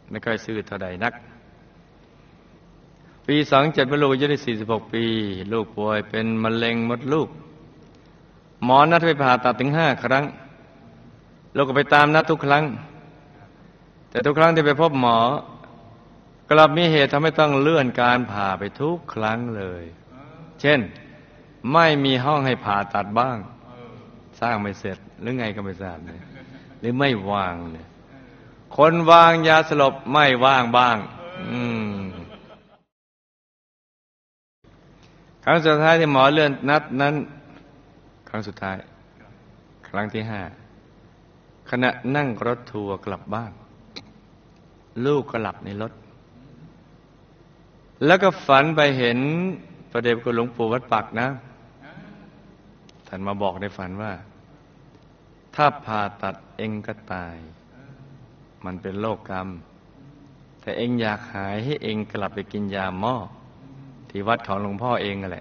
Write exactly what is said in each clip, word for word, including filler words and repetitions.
ไม่ค่อยซื่อเท่าใดนักปีสองเจ็ดบรรลุอายุได้สี่สิบหกปีลูกป่วยเป็นมะเร็งมดลูกหมอนัดไปผ่าตัดถึงห้าครั้งลูกก็ไปตามนัดทุกครั้งแต่ทุกครั้งที่ไปพบหมอกลับมีเหตุทำให้ต้องเลื่อนการผ่าไปทุกครั้งเลยเช่นไม่มีห้องให้ผ่าตัดบ้างสร้างไม่เสร็จหรือไงก็ไม่ทราบเลยหรือไม่ว่างเนี่ยคนวางยาสลบไม่ว่างบ้างอืมครั้งสุดท้ายที่หมอเลื่อนนัดนั้นครั้งสุดท้ายครั้งที่ห้าขณะนั่งรถทัวร์กลับบ้านลูกก็หลับในรถแล้วก็ฝันไปเห็นพระเดชพระคุณหลวงปู่วัดปากน้ำท่านมาบอกในฝันว่าถ้าผ่าตัดเองก็ตายมันเป็นโรคกรรมแต่เองอยากหายให้เองกลับไปกินยาหม้อที่วัดของหลวงพ่อเองนั่นแหละ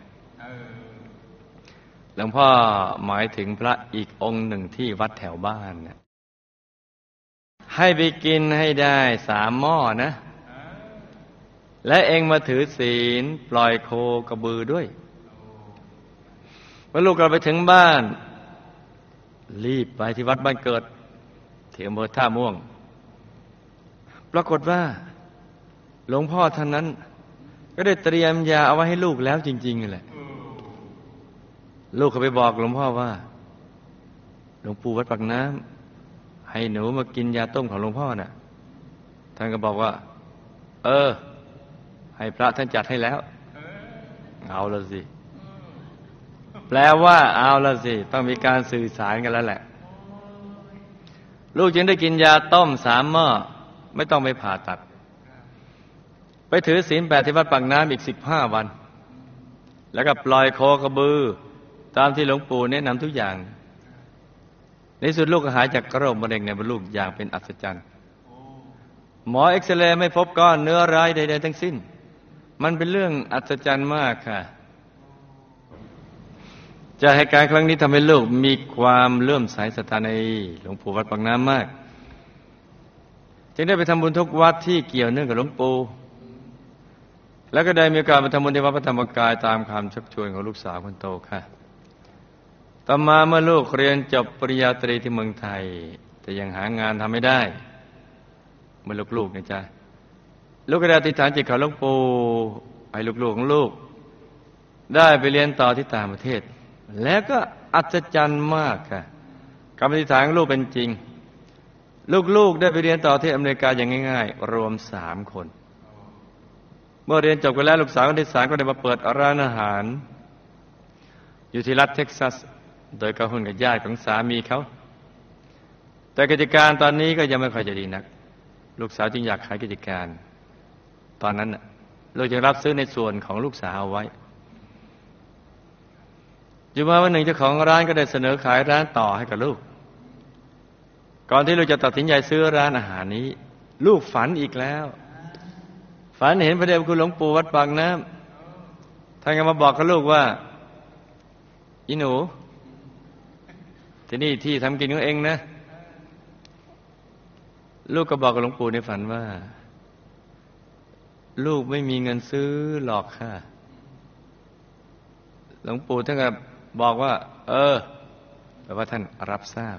หลวงพ่อหมายถึงพระอีกองค์หนึ่งที่วัดแถวบ้านเนี่ยให้ไปกินให้ได้สามหม้อนะและเองมาถือศีลปล่อยโคกระบือด้วยเมื่อลูกกลับไปถึงบ้านรีบไปที่วัดบ้านเกิดที่อำเภอท่าม่วงปรากฏว่าหลวงพ่อท่านนั้นก็ได้เตรียมยาเอาไว้ให้ลูกแล้วจริงๆแหละลูกก็ไปบอกหลวงพ่อว่าหลวงปู่วัดปากน้ำให้หนูมากินยาต้มของหลวงพ่อน่ะท่านก็บอกว่าเออให้พระท่านจัดให้แล้วเอาละสิแปลว่าเอาละสิต้องมีการสื่อสารกันแล้วแหละลูกจึงได้กินยาต้มสามหม้อไม่ต้องไปผ่าตัดไปถือศีลแปดที่วัดปากน้ำอีกสิบห้าวันแล้วก็ปล่อยโคกระบือตามที่หลวงปู่แนะนำทุกอย่างในสุดลูกก็หายจากโรคมะเร็งในมดลูกอย่างเป็นอัศจรรย์หมอเอ็กซเรย์ไม่พบก้อนเนื้อร้ายใดๆทั้งสิ้นมันเป็นเรื่องอัศจรรย์มากค่ะจากเหตุการณ์ครั้งนี้ทำให้ลูกมีความเลื่อมใสศรัทธาในหลวงปู่วัดปากน้ำมากจึงได้ไปทำบุญทุกวัดที่เกี่ยวเนื่องกับหลวงปู่แล้วก็ได้มีโอกาสไปทำบุญที่วัดพระธรรมกายตามคำชักชวนของลูกสาวคนโตค่ะต่อมาเมื่อลูกเรียนจบปริญญาตรีที่เมืองไทยแต่ยังหางานทำไม่ได้เมื่อลูกๆนะจ๊ะลูกก็ได้อธิษฐานจิตขอหลวงปู่ให้ลูกๆของลูกได้ไปเรียนต่อที่ต่างประเทศแล้วก็อัศจรรย์มากค่ะคำอธิษฐานของลูกเป็นจริงลูกๆได้ไปเรียนต่อที่อเมริกาอย่างง่ายๆรวมสามคนเมื่อเรียนจบกันแล้วลูกสาวคนที่สามก็ได้มาเปิดร้านอาหารอยู่ที่รัฐเท็กซัสโดยกระหุ้นกับญาติของสามีเขาแต่กิจการตอนนี้ก็ยังไม่ค่อยจะดีนักลูกสาวจึงอยากขายกิจการตอนนั้นลูกจึงรับซื้อในส่วนของลูกสาวเอาไว้อยู่มาวันหนึ่งเจ้าของร้านก็ได้เสนอขายร้านต่อให้กับลูกก่อนที่ลูกจะตัดสินใจซื้อร้านอาหารนี้ลูกฝันอีกแล้วฝันเห็นพระเดชพระคุณหลวงปู่วัดปากน้ำท่านก็มาบอกกับลูกว่าอีหนูที่นี่ที่ทำกินของเองนะลูกก็บอกกับหลวงปู่ในฝันว่าลูกไม่มีเงินซื้อหรอกค่ะหลวงปู่ท่านก็บอกว่าเออแปลว่าท่านรับทราบ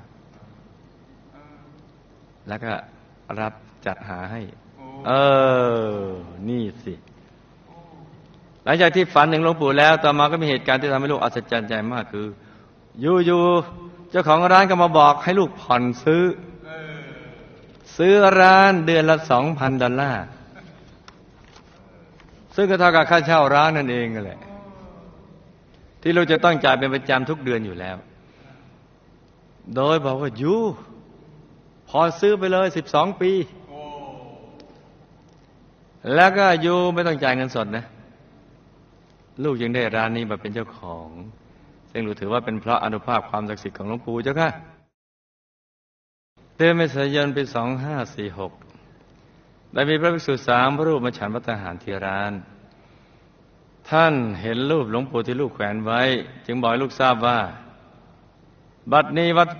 แล้วก็รับจัดหาให้เออนี่สิหลังจากที่ฝันถึงหลวงปู่แล้วต่อมาก็มีเหตุการณ์ที่ทำให้ลูกอัศจรรย์ใจมากคืออยู่ๆเจ้าของร้านก็มาบอกให้ลูกผ่อนซื้อซื้อร้านเดือนละสองพันดอลลาร์ซึ่งก็เท่ากับค่าเช่าร้านนั่นเองแหละที่เราจะต้องจ่ายเป็นประจำทุกเดือนอยู่แล้วโดยบอกว่าอยู่พอซื้อไปเลยสิบสองปีแล้วก็อยู่ไม่ต้องจ่ายเงินสดนะลูกยังได้ร้านนี้มาเป็นเจ้าของซึ่งลูกถือว่าเป็นเพราะอานุภาพความศักดิ์สิทธิ์ของหลวงปู่เจ้าค่ะเดือนเมษายนปีสองห้าสี่หกได้มีพระภิกษุสามรูปมาฉันภัตตาหารที่ร้านท่านเห็นรูปหลวงปู่ที่ลูกแขวนไว้จึงบอกให้ลูกทราบว่าบัดนี้วัด